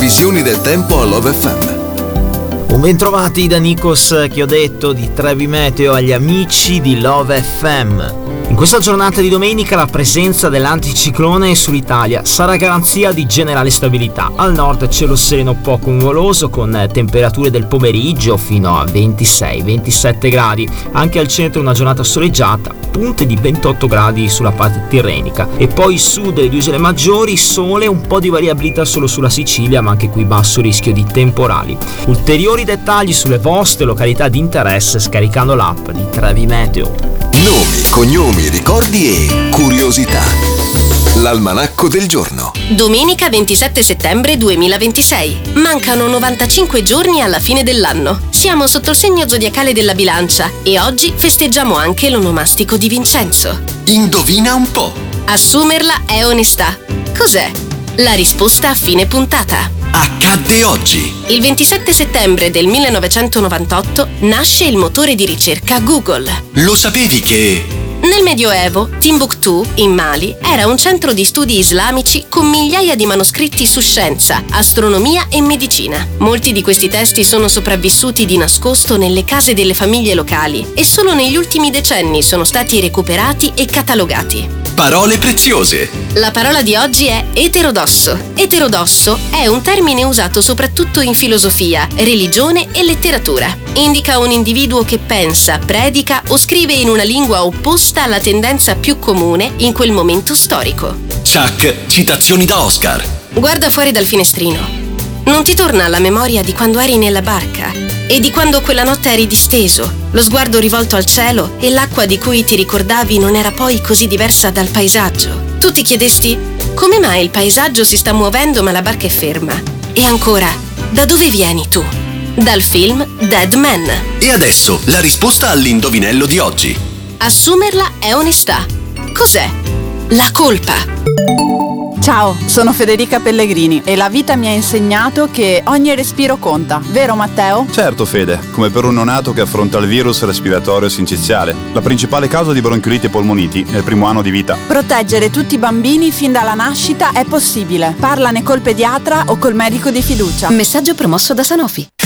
previsioni del tempo a Love FM. Un bentrovati da Nikos che ho detto di Trevi Meteo agli amici di Love FM. In questa giornata di domenica la presenza dell'anticiclone sull'Italia sarà garanzia di generale stabilità. Al nord cielo sereno poco nuvoloso con temperature del pomeriggio fino a 26-27 gradi. Anche al centro una giornata soleggiata, punte di 28 gradi sulla parte tirrenica. E poi sud delle due isole maggiori sole, un po' di variabilità solo sulla Sicilia, ma anche qui basso rischio di temporali. Ulteriori dettagli sulle vostre località di interesse scaricando l'app di Trevi Meteo. Nomi, cognomi, ricordi e curiosità. L'almanacco del giorno. Domenica 27 settembre 2026. Mancano 95 giorni alla fine dell'anno. Siamo sotto il segno zodiacale della Bilancia e oggi festeggiamo anche l'onomastico di Vincenzo. Indovina un po'. Assumerla è onestà. Cos'è? La risposta a fine puntata. Accadde oggi. Il 27 settembre del 1998 nasce il motore di ricerca Google. Lo sapevi che... Nel Medioevo, Timbuktu, in Mali, era un centro di studi islamici con migliaia di manoscritti su scienza, astronomia e medicina. Molti di questi testi sono sopravvissuti di nascosto nelle case delle famiglie locali e solo negli ultimi decenni sono stati recuperati e catalogati. Parole preziose. La parola di oggi è eterodosso. Eterodosso è un termine usato soprattutto in filosofia, religione e letteratura. Indica un individuo che pensa, predica o scrive in una lingua opposta alla tendenza più comune in quel momento storico. Chuck, citazioni da Oscar. Guarda fuori dal finestrino. Non ti torna alla memoria di quando eri nella barca e di quando quella notte eri disteso, lo sguardo rivolto al cielo e l'acqua di cui ti ricordavi non era poi così diversa dal paesaggio? Tu ti chiedesti come mai il paesaggio si sta muovendo ma la barca è ferma? E ancora, da dove vieni tu? Dal film Dead Man. E adesso la risposta all'indovinello di oggi. Assumerla è onestà. Cos'è? La colpa. Ciao, sono Federica Pellegrini e la vita mi ha insegnato che ogni respiro conta, vero Matteo? Certo Fede, come per un neonato che affronta il virus respiratorio sinciziale, la principale causa di bronchiolite e polmoniti nel primo anno di vita. Proteggere tutti i bambini fin dalla nascita è possibile. Parlane col pediatra o col medico di fiducia. Messaggio promosso da Sanofi.